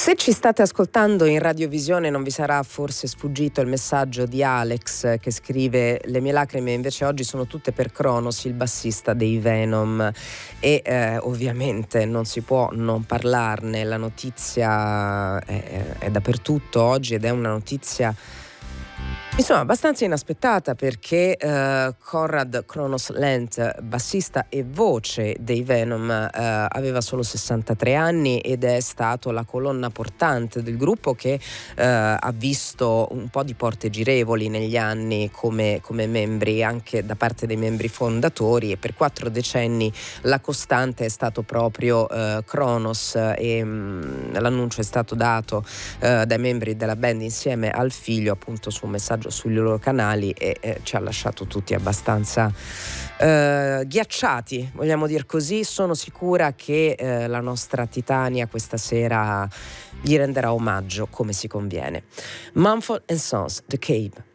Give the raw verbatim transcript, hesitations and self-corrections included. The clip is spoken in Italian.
Se ci state ascoltando in radiovisione non vi sarà forse sfuggito il messaggio di Alex che scrive: le mie lacrime invece oggi sono tutte per Cronos, il bassista dei Venom, e eh, ovviamente non si può non parlarne. La notizia è, è dappertutto oggi ed è una notizia insomma abbastanza inaspettata, perché uh, Conrad Kronos Lent, bassista e voce dei Venom, uh, aveva solo sessantatré anni ed è stato la colonna portante del gruppo, che uh, ha visto un po' di porte girevoli negli anni come, come membri, anche da parte dei membri fondatori, e per quattro decenni la costante è stato proprio uh, Kronos, e um, l'annuncio è stato dato uh, dai membri della band insieme al figlio, appunto su un messaggio sui loro canali, e eh, ci ha lasciato tutti abbastanza eh, ghiacciati, vogliamo dir così. Sono sicura che eh, la nostra Titania questa sera gli renderà omaggio come si conviene. Mumford and Sons, The Cave.